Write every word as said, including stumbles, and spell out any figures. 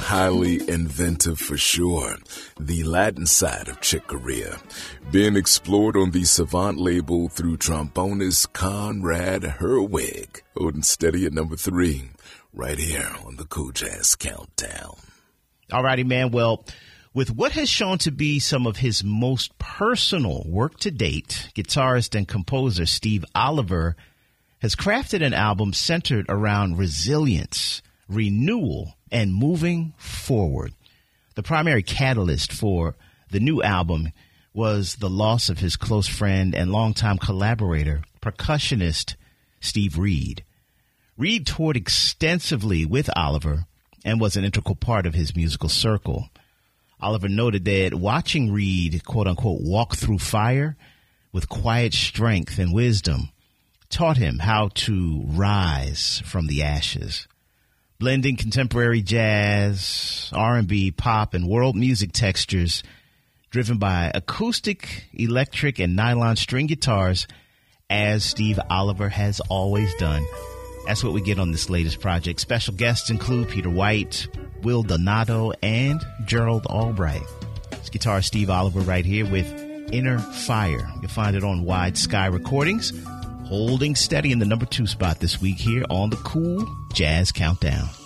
highly inventive for sure. The Latin side of Chick Corea being explored on the Savant label through trombonist Conrad Herwig. Holding steady at number three, right here on the Cool Jazz Countdown. Alrighty, man. Well, with what has shown to be some of his most personal work to date, guitarist and composer Steve Oliver has crafted an album centered around resilience, renewal, and moving forward. The primary catalyst for the new album was the loss of his close friend and longtime collaborator, percussionist Steve Reed. Reed toured extensively with Oliver and was an integral part of his musical circle. Oliver noted that watching Reed, quote unquote, walk through fire with quiet strength and wisdom taught him how to rise from the ashes. Blending contemporary jazz, R and B, pop, and world music textures driven by acoustic, electric, and nylon string guitars, as Steve Oliver has always done. That's what we get on this latest project. Special guests include Peter White, Will Donato, and Gerald Albright. It's guitarist Steve Oliver right here with Inner Fire. You'll find it on Wide Sky Recordings, holding steady in the number two spot this week here on the Cool Jazz Countdown.